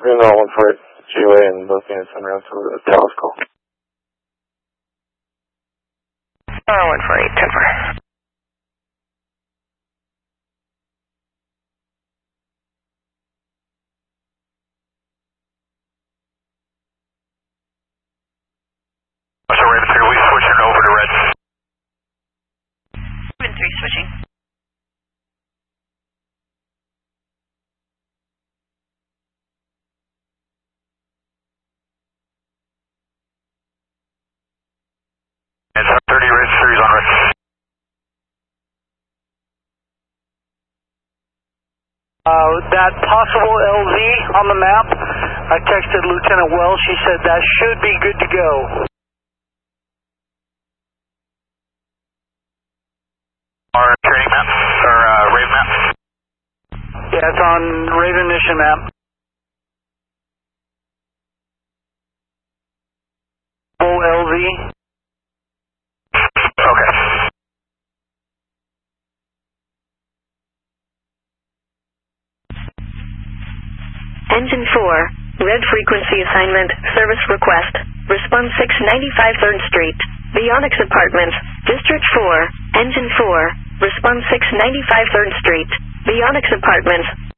We're going for it. GOA and both units en route to the telescope. 148, 10 for. So Raven 3, we switching over to red. Raven 3 switching. And 30 red series on red. That possible LZ on the map, I texted Lieutenant Wells. She said that should be good to go. Our training map, or Raven map? Yeah, it's on Raven mission map. LZ. Okay. Engine 4, red frequency assignment, service request, response 695 3rd Street, Bionics Apartments, District 4, Engine 4, response 695 3rd Street, Bionics Apartments,